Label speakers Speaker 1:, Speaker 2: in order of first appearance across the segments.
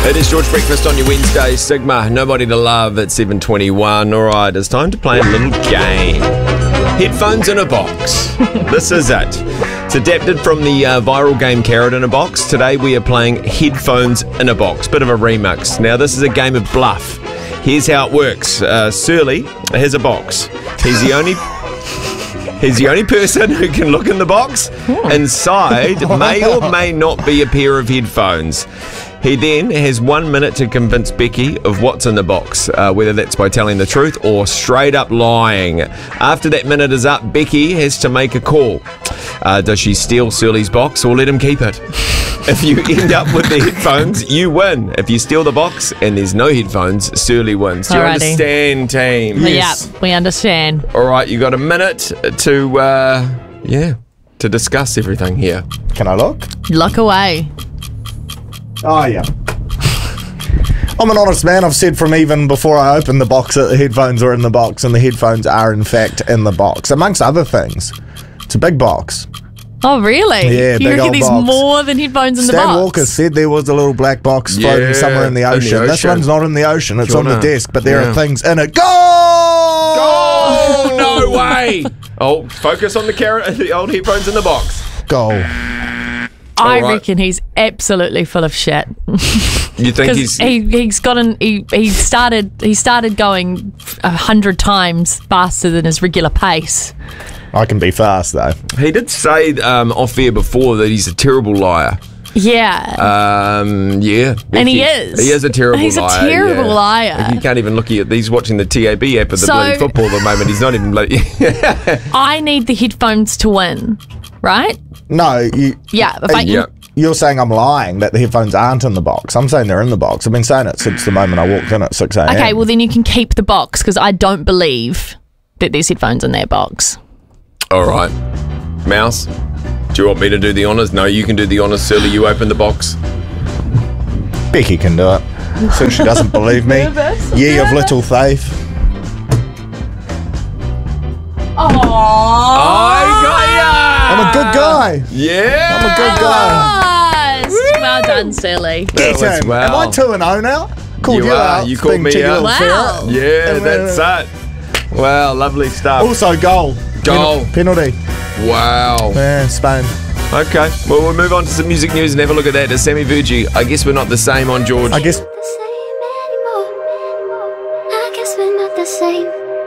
Speaker 1: It is George Breakfast on your Wednesday. Sigma, Nobody to Love at 7:21. All right, it's time to play a little game. Headphones in a box. This is it. It's adapted from the viral game Carrot in a Box. Today we are playing Headphones in a Box. Bit of a remix. Now this is a game of bluff. Here's how it works. Surly has a box. He's the only person who can look in the box. Inside may or may not be a pair of headphones. He then has 1 minute to convince Becky of what's in the box, whether that's by telling the truth or straight up lying. After that minute is up, Becky has to make a call. Does she steal Surly's box or let him keep it? If you end up with the headphones, you win. If you steal the box and there's no headphones, Surly wins. Do you understand, team?
Speaker 2: Yes. Yep, we understand.
Speaker 1: All right, you got a minute to discuss everything here.
Speaker 3: Can I look?
Speaker 2: Look away.
Speaker 3: Oh, yeah. I'm an honest man. I've said from even before I opened the box that the headphones are in the box, and the headphones are, in fact, in the box, amongst other things. It's a big box.
Speaker 2: Oh, really?
Speaker 3: Yeah,
Speaker 2: you
Speaker 3: big
Speaker 2: reckon
Speaker 3: old
Speaker 2: there's
Speaker 3: box.
Speaker 2: more than headphones in the box?
Speaker 3: Stan Walker said there was a little black box floating somewhere in the ocean. This one's not in the ocean. It's on the desk, but there are things in it. Go!
Speaker 1: Go! No way! Oh, focus on the old headphones in the box.
Speaker 3: Go.
Speaker 2: I reckon he's absolutely full of shit.
Speaker 1: You think
Speaker 2: he started going 100 times faster than his regular pace.
Speaker 3: I can be fast though.
Speaker 1: He did say off air before that he's a terrible liar.
Speaker 2: Yeah.
Speaker 1: Yeah.
Speaker 2: And he is.
Speaker 1: He is a terrible liar.
Speaker 2: He's a terrible liar.
Speaker 1: Like, you can't even look at. He's watching the TAB app of the bloody football at the moment. He's not even bloody.
Speaker 2: I need the headphones to win, right?
Speaker 3: No, you're saying I'm lying that the headphones aren't in the box. I'm saying they're in the box. I've been saying it since the moment I walked in at 6 a.m.
Speaker 2: Okay, well then you can keep the box because I don't believe that there's headphones in that box.
Speaker 1: All right. Mouse, do you want me to do the honours? No, you can do the honours, Surly. You open the box.
Speaker 3: Becky can do it. Since she doesn't believe me. Ye of little faith.
Speaker 2: I
Speaker 1: got ya!
Speaker 3: I'm a good guy.
Speaker 1: Yeah.
Speaker 3: I'm a good guy.
Speaker 2: Well done, Surly.
Speaker 3: Get him. Am I 2-0 now? Called you out.
Speaker 1: You called me out.
Speaker 2: Wow.
Speaker 1: Yeah, that's it. Wow, lovely stuff.
Speaker 3: Also, goal. Penalty.
Speaker 1: Wow.
Speaker 3: Yeah, Spain.
Speaker 1: Okay, well, we'll move on to some music news and have a look at that. It's Sammy Virgie. I guess we're not the same on George.
Speaker 3: I guess.
Speaker 4: I guess we're not the same.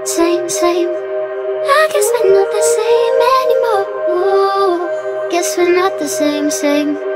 Speaker 4: I guess we're not the same anymore. Guess we're not the same.